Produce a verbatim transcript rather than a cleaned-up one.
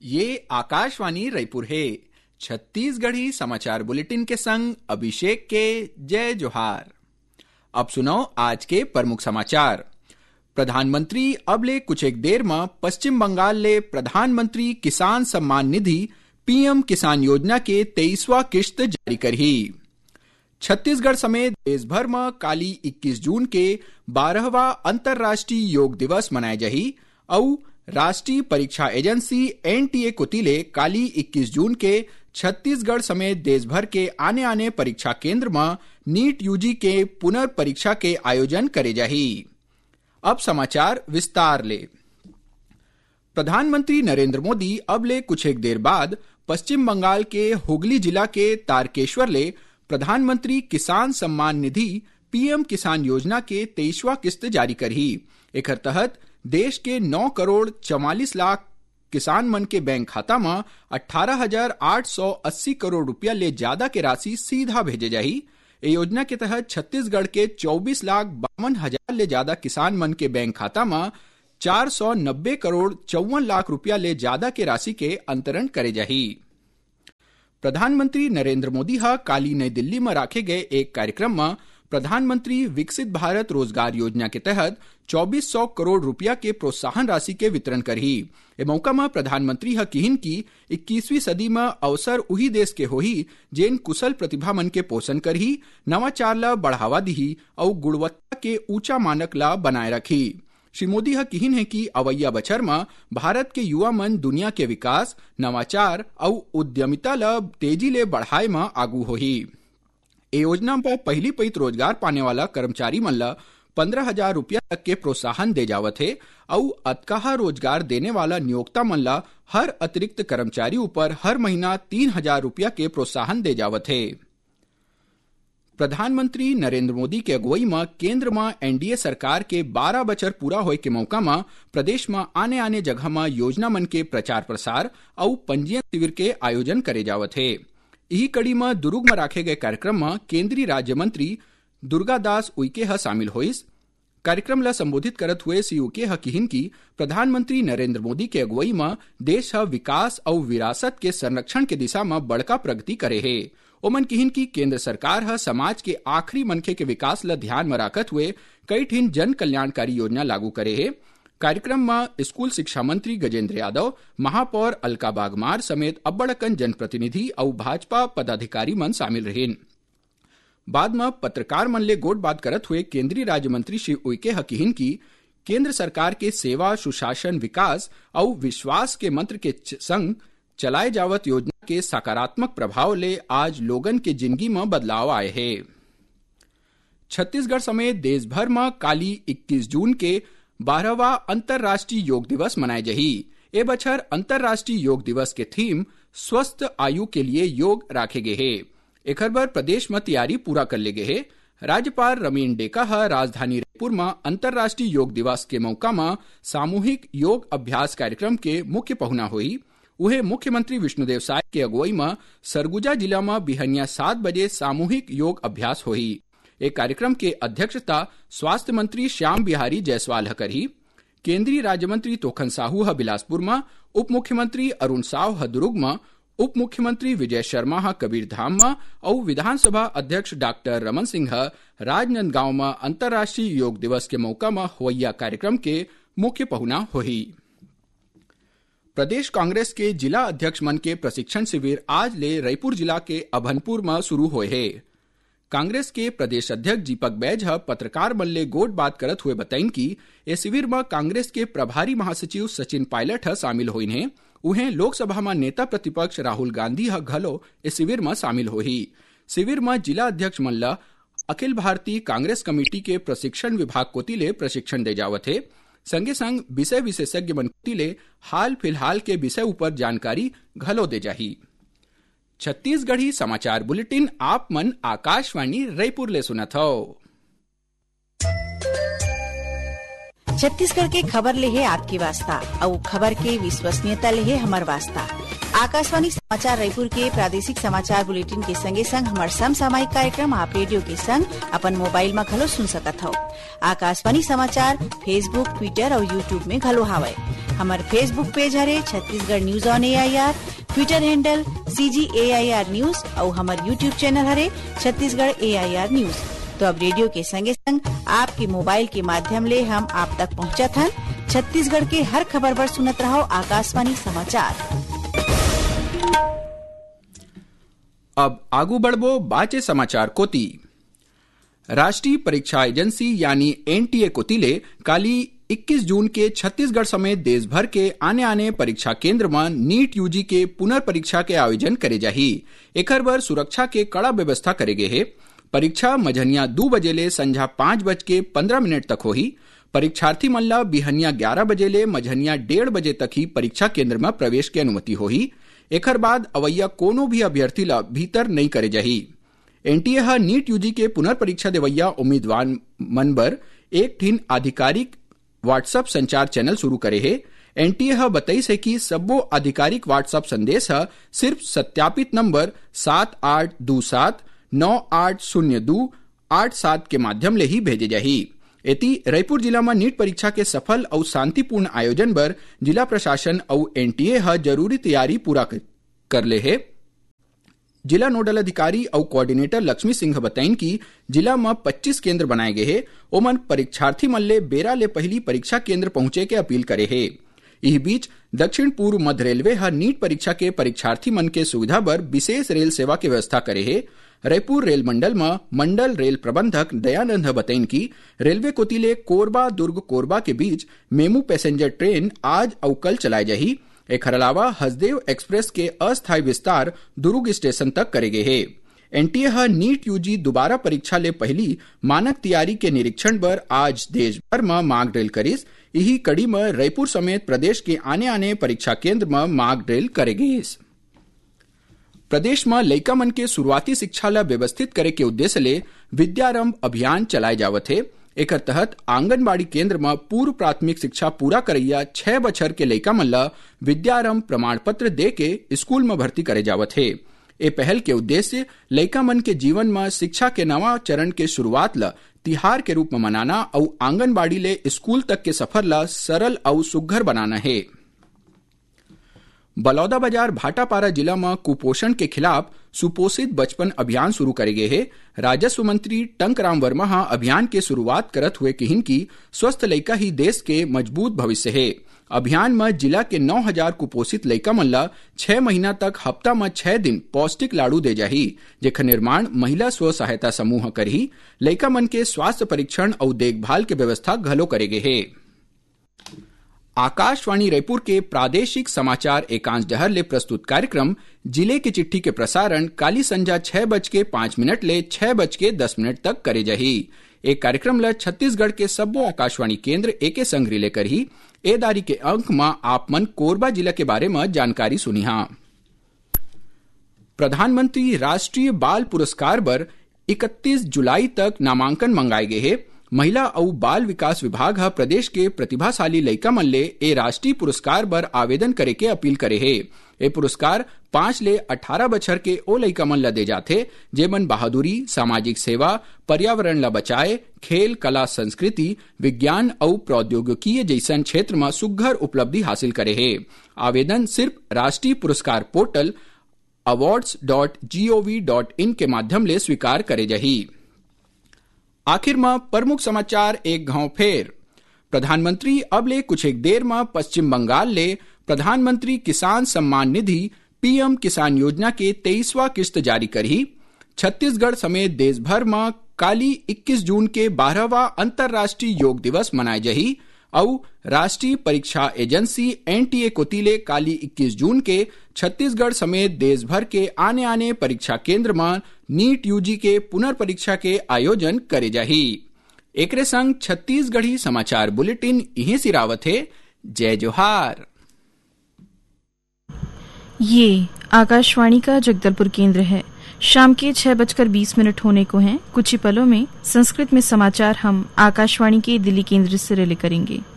ये आकाशवाणी रायपुर है। छत्तीसगढ़ी समाचार बुलेटिन के संग अभिषेक के जय जोहार। अब सुनो आज के प्रमुख समाचार। प्रधानमंत्री अब ले कुछ एक देर में पश्चिम बंगाल ले प्रधानमंत्री किसान सम्मान निधि पीएम किसान योजना के तेईसवां किश्त जारी करही। छत्तीसगढ़ समेत देश भर में काली इक्कीस जून के बारहवां अंतर्राष्ट्रीय योग दिवस मनाए जाही और राष्ट्रीय परीक्षा एजेंसी एनटीए कोतिले काली इक्कीस जून के छत्तीसगढ़ समेत देश भर के आने आने परीक्षा केंद्र में नीट यूजी के पुनर्परीक्षा के आयोजन करे जाही। अब समाचार विस्तार ले। प्रधानमंत्री नरेंद्र मोदी अब ले कुछ एक देर बाद पश्चिम बंगाल के हुगली जिला के तारकेश्वर ले प्रधानमंत्री किसान सम्मान निधि पीएम किसान योजना के तेईसवां किस्त जारी करही। एकर तहत देश के नौ करोड़ चवालीस लाख किसान मन के बैंक खाता में अठारह हजार आठ सौ अस्सी करोड़ रुपया ले ज्यादा के राशि सीधा भेजे जाही। ए योजना के तहत छत्तीसगढ़ के चौबीस लाख बावन हजार ले ज्यादा किसान मन के बैंक खाता में चार सौ नब्बे करोड़ चौवन लाख रुपया ले ज्यादा के राशि के अंतरण करे जाही। प्रधानमंत्री नरेंद्र मोदी हा काली नई दिल्ली में रखे गए एक कार्यक्रम में प्रधानमंत्री विकसित भारत रोजगार योजना के तहत चौबीस सौ करोड़ रुपया के प्रोत्साहन राशि के वितरण करही। ए मौका में प्रधानमंत्री हा किहिन की इक्कीसवीं सदी में अवसर उही देश के होही जेन कुशल प्रतिभा मन के पोषण करही, नवाचार ला बढ़ावा दिही और गुणवत्ता के ऊंचा मानक ला बनाए रखी। श्री मोदी हा किहिन है कि अवैया बछर में भारत के युवा मन दुनिया के विकास, नवाचार और उद्यमिता ला तेजी ले बढ़ाए में आगू होही। ए योजना पर पहली पइत रोजगार पाने वाला कर्मचारी मन ला पंद्रह हजार रुपया तक के प्रोत्साहन दे जावत है और अतकाहा रोजगार देने वाला नियोक्ता मन ला हर अतिरिक्त कर्मचारी ऊपर हर महीना तीन हजार रुपया के प्रोत्साहन दे जावत है। प्रधानमंत्री नरेंद्र मोदी के अगुवाई में केंद्र में एनडीए सरकार के बारह बछर पूरा होए के मौका में प्रदेश में आने आने जगह में योजना मन के प्रचार प्रसार और पंजीयन शिविर के आयोजन करे जावत है। यही कड़ी में दुर्ग में रखे गए कार्यक्रम में केंद्रीय राज्य मंत्री दुर्गादास उइके ह शामिल होइस। कार्यक्रम ला संबोधित करत हुए श्री उइके ह किहिन की प्रधानमंत्री नरेंद्र मोदी के अगुवाई में देश ह विकास और विरासत के संरक्षण के दिशा में बड़का प्रगति करे है। ओमन किहिन की केंद्र सरकार ह समाज के आखिरी मनखे के विकास ला ध्यान में रखत हुए कई ठिन जन कल्याणकारी योजना लागू करे है। कार्यक्रम में स्कूल शिक्षा मंत्री गजेंद्र यादव, महापौर अलका बागमार समेत अब्बड़कन जनप्रतिनिधि और भाजपा पदाधिकारी मन शामिल रहेन। बाद में पत्रकार मन ले गोट बात करत हुए केंद्रीय राज्य मंत्री श्री उइके ह किहिन की केंद्र सरकार के सेवा, सुशासन, विकास और विश्वास के मंत्र के संग चलाए जावत योजना के सकारात्मक प्रभाव ले आज लोगन के जिंदगी में बदलाव आए है। छत्तीसगढ़ समेत देश भर में काली इक्कीस जून के बारहवां अंतर्राष्ट्रीय योग दिवस मनाए जाही। ए बछर अंतर्राष्ट्रीय योग दिवस के थीम स्वस्थ आयु के लिए योग राखे गए है। एकर बर प्रदेश में तैयारी पूरा कर ले गए है। राज्यपाल रमीन डेका ह राजधानी रायपुर में अंतर्राष्ट्रीय योग दिवस के मौका में सामूहिक योग अभ्यास कार्यक्रम के मुख्य पहुना हुई। उहे मुख्यमंत्री विष्णुदेव साय के अगुवाई में सरगुजा जिला में बिहनिया सात बजे सामूहिक योग अभ्यास हुई। एक कार्यक्रम के अध्यक्षता स्वास्थ्य मंत्री श्याम बिहारी जायसवाल ह करही। केंद्रीय राज्य मंत्री तोखन साहू ह बिलासपुर में, उप मुख्यमंत्री अरुण साव ह दुर्ग में, उप मुख्यमंत्री विजय शर्मा ह कबीरधाम में और विधानसभा अध्यक्ष डॉक्टर रमन सिंह ह राजनांदगांव में अंतर्राष्ट्रीय योग दिवस के मौका में होइया कार्यक्रम के मुख्य पहुना होही। प्रदेश कांग्रेस के जिला अध्यक्ष मन के प्रशिक्षण शिविर आज ले रायपुर जिला के अभनपुर में शुरू हुए है। कांग्रेस के प्रदेश अध्यक्ष दीपक बैज ह पत्रकार मन ले गोट बात करत हुए बताइन की ए शिविर में कांग्रेस के प्रभारी महासचिव सचिन पायलट ह शामिल होइन है। उहें लोकसभा में नेता प्रतिपक्ष राहुल गांधी ह घलो इस शिविर में शामिल होही। शिविर में जिला अध्यक्ष मन ला अखिल भारतीय कांग्रेस कमेटी के प्रशिक्षण विभाग कोती ले प्रशिक्षण दे जावत है। संगे संग विषय विशेषज्ञ मन कोती ले हाल फिलहाल के विषय ऊपर जानकारी घलो दे जाही। छत्तीसगढ़ी समाचार बुलेटिन आप मन आकाशवाणी रायपुर ले सुनत हो। छत्तीसगढ़ के खबर ले है आपकी वास्ता और खबर के विश्वसनीयता ले है हमार वास्ता। आकाशवाणी समाचार रायपुर के प्रादेशिक समाचार बुलेटिन के संगे संग हमार समसामयिक कार्यक्रम आप रेडियो के संग अपन मोबाइल में घलो सुन सकत हो। आकाशवाणी समाचार फेसबुक, ट्विटर और यूट्यूब में घलो हावय। हमार फेसबुक पेज हरे Chhattisgarh news on A I R, Twitter handle सी जी ए आई आर न्यूज और हमार यूट्यूब चैनल हरे छत्तीसगढ़ ए आई आर न्यूज। तो अब रेडियो के संगे संग आपके मोबाइल के माध्यम ले हम आप तक पहुँचा था। छत्तीसगढ़ के हर खबर पर सुनत रहो आकाशवाणी समाचार। अब आगू बढ़बो बाचे समाचार कोती। राष्ट्रीय परीक्षा एजेंसी यानी एनटीए कोतिले काली इक्कीस जून के छत्तीसगढ़ समेत देश भर के आने आने परीक्षा केंद्र में नीट यूजी के पुनर्परीक्षा के आयोजन करे जाही। एकर बर सुरक्षा के कड़ा व्यवस्था करे गे हे। परीक्षा मझनिया दो बजे ले संझा पांच बज के पंद्रह मिनट तक होही। परीक्षार्थी मन ला बिहनिया ग्यारह बजे ले मझनिया डेढ़ बजे तक ही परीक्षा केंद्र में प्रवेश के अनुमति होही। एकर बाद अवैया कोनो भी अभ्यर्थी ला भीतर नहीं करे जाही। एनटीए हा नीट यूजी के पुनर्परीक्षा देवैया उम्मीदवार मन बर एक ठिन आधिकारिक व्हाट्सएप संचार चैनल शुरू करे हे। एनटीए हा बताइस है कि सब्बो आधिकारिक व्हाट्सएप संदेश हा सिर्फ सत्यापित नंबर सात आठ दो सात नौ आठ शून्य दो आठ सात के माध्यम ले ही भेजे जाही। एती रायपुर जिला में नीट परीक्षा के सफल और शांतिपूर्ण आयोजन बर जिला प्रशासन और एनटीए हा जरूरी तैयारी पूरा कर ले है। जिला नोडल अधिकारी और कोऑर्डिनेटर लक्ष्मी सिंह बताइन कि जिला में पच्चीस केंद्र बनाए गए हैं। ओमन परीक्षार्थी मन ले बेरा ले पहली परीक्षा केंद्र पहुंचे के अपील करे है। इस बीच दक्षिण पूर्व मध्य रेलवे हा नीट परीक्षा के परीक्षार्थी मन के सुविधा बर विशेष रेल सेवा के व्यवस्था करे है। रायपुर रेल मंडल में मंडल रेल प्रबंधक दयानंद बताइन कि रेलवे कोतिले कोरबा दुर्ग कोरबा के बीच मेमू पैसेंजर ट्रेन आज और कल चलाए जाही। एक अलावा हसदेव एक्सप्रेस के अस्थायी विस्तार दुर्ग स्टेशन तक करे गए है। एनटीए हा नीट यूजी दोबारा परीक्षा ले पहली मानक तैयारी के निरीक्षण बर आज देश भर में मॉक ड्रिल करिस। यही कड़ी में रायपुर समेत प्रदेश के आने आने परीक्षा केंद्र में मॉक ड्रिल करे गए। प्रदेश में लइका मन के शुरुआती शिक्षा ला व्यवस्थित करे के उद्देश्य ले विद्यारंभ अभियान चलाए जावत है। एकर तहत आंगनबाड़ी केंद्र में पूर्व प्राथमिक शिक्षा पूरा करैया छह बछर के लइका मन ला विद्यारंभ प्रमाण पत्र दे के स्कूल में भर्ती करे जावत है। ए पहल के उद्देश्य लइका मन के जीवन में शिक्षा के नवा चरण के शुरुआत ला तिहार के रूप में मनाना और आंगनबाड़ी ले स्कूल तक के सफर ला सरल और सुघर बनाना है। बलौदाबाजार भाटापारा जिला में कुपोषण के खिलाफ सुपोषित बचपन अभियान शुरू करे गए है। राजस्व मंत्री टंकराम वर्मा हा अभियान के शुरुआत करत हुए कहिन की स्वस्थ लइका ही देश के मजबूत भविष्य है। अभियान में जिला के नौ हजार कुपोषित लइका मन ला छह महीना तक हफ्ता में छह दिन पौष्टिक लाड़ू दे जाही, जेकर निर्माण महिला स्व सहायता समूह करही। लइका मन के स्वास्थ्य परीक्षण और देखभाल के व्यवस्था घलो करे गए है। आकाशवाणी रायपुर के प्रादेशिक समाचार एकांश डहर ले प्रस्तुत कार्यक्रम जिले की चिट्ठी के प्रसारण काली संझा छह बज के पांच मिनट ले छह बज के दस मिनट तक करे जाही। एक कार्यक्रम ल छत्तीसगढ़ के सब्बो आकाशवाणी केंद्र एके संग रिले करही। ए दारी के अंक में आप मन कोरबा जिला के बारे में जानकारी सुनिहा। प्रधानमंत्री राष्ट्रीय बाल पुरस्कार बर इकतीस जुलाई तक नामांकन मंगाए गए हैं। महिला और बाल विकास विभाग हा प्रदेश के प्रतिभाशाली लइका मन ले ए राष्ट्रीय पुरस्कार बर आवेदन करे के अपील करे है। ए पुरस्कार पांच ले अठारह बछर के ओ लइका मन ला दे जाथे जेमन बहादुरी, सामाजिक सेवा, पर्यावरण ला बचाए, खेल, कला, संस्कृति, विज्ञान और प्रौद्योगिकी जैसन क्षेत्र में सुघर उपलब्धि हासिल करे है। आवेदन सिर्फ राष्ट्रीय पुरस्कार portal awards dot G O V dot in के माध्यम ले स्वीकार करे जाही। आखिर में प्रमुख समाचार एक घाव फेर। प्रधानमंत्री अब ले कुछ एक देर में पश्चिम बंगाल ले प्रधानमंत्री किसान सम्मान निधि पीएम किसान योजना के तेईसवां किस्त जारी करही। छत्तीसगढ़ समेत देश भर में काली इक्कीस जून के बारहवां अंतर्राष्ट्रीय योग दिवस मनाए जाही और राष्ट्रीय परीक्षा एजेंसी एनटीए कोतिले काली इक्कीस जून के छत्तीसगढ़ समेत देश भर के आने आने परीक्षा केंद्र में नीट यूजी के पुनर्परीक्षा के आयोजन करे जाही। एकरे संग छत्तीसगढ़ी समाचार बुलेटिन यहीं सिरावत है। जय जोहार। ये आकाशवाणी का जगदलपुर केंद्र है। शाम के छह बजकर बीस मिनट होने को हैं। कुछ ही पलों में संस्कृत में समाचार हम आकाशवाणी के दिल्ली केंद्र से रिले करेंगे।